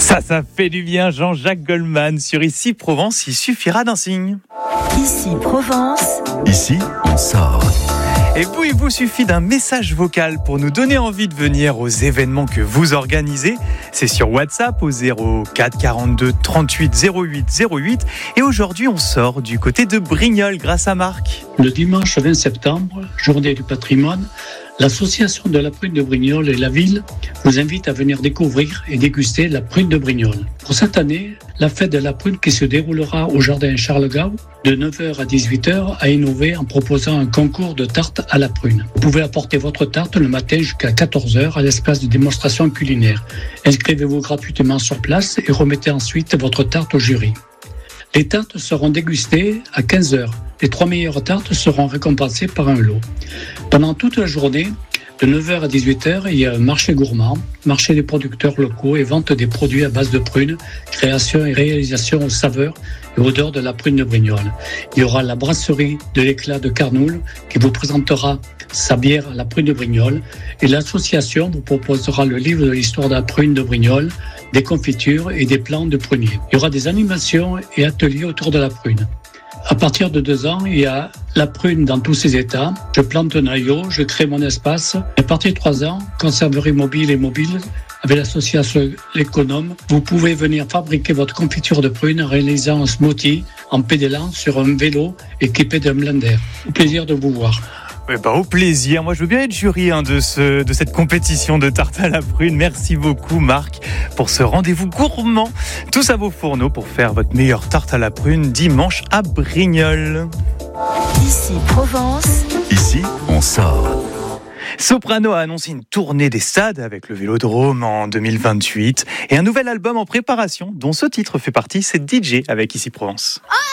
Ça fait du bien, Jean-Jacques Goldman. Sur Ici Provence, il suffira d'un signe. Ici Provence. Ici, on sort. Et il vous suffit d'un message vocal pour nous donner envie de venir aux événements que vous organisez. C'est sur WhatsApp au 04 42 38 08 08. Et aujourd'hui, on sort du côté de Brignoles grâce à Marc. Le dimanche 20 septembre, journée du patrimoine, l'association de la prune de Brignoles et la ville vous invite à venir découvrir et déguster la prune de Brignoles. Pour cette année, la fête de la prune qui se déroulera au jardin Charles-Gau de 9h à 18h a innové en proposant un concours de tartes à la prune. Vous pouvez apporter votre tarte le matin jusqu'à 14h à l'espace de démonstration culinaire. Inscrivez-vous gratuitement sur place et remettez ensuite votre tarte au jury. Les tartes seront dégustées à 15h. Les 3 meilleures tartes seront récompensées par un lot. Pendant toute la journée, de 9h à 18h, il y a un marché gourmand, marché des producteurs locaux et vente des produits à base de prunes, création et réalisation aux saveurs et odeurs de la prune de Brignoles. Il y aura la brasserie de l'éclat de Carnoul qui vous présentera sa bière à la prune de Brignoles et l'association vous proposera le livre de l'histoire de la prune de Brignoles, des confitures et des plants de pruniers. Il y aura des animations et ateliers autour de la prune. À partir de 2 ans, il y a la prune dans tous ses états. Je plante un noyau, je crée mon espace. À partir de 3 ans, conserverie mobile et mobile, avec l'association L'Économe, vous pouvez venir fabriquer votre confiture de prune en réalisant un smoothie en pédalant sur un vélo équipé d'un blender. Au plaisir de vous voir. Au plaisir. Moi, je veux bien être jury de cette compétition de tarte à la prune. Merci beaucoup, Marc, pour ce rendez-vous gourmand. Tous à vos fourneaux pour faire votre meilleure tarte à la prune dimanche à Brignoles. Ici Provence. Ici, on sort. Soprano a annoncé une tournée des stades avec le Vélodrome en 2028 et un nouvel album en préparation dont ce titre fait partie, c'est DJ avec Ici Provence. Oh